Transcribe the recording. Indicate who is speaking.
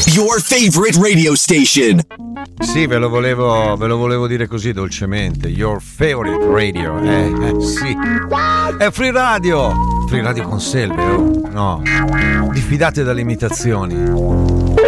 Speaker 1: Your favorite radio station.
Speaker 2: Sì, ve lo volevo dire così dolcemente. Your favorite radio. Sì. È Free Radio. Free Radio con Selve, oh. No. Diffidate dalle imitazioni.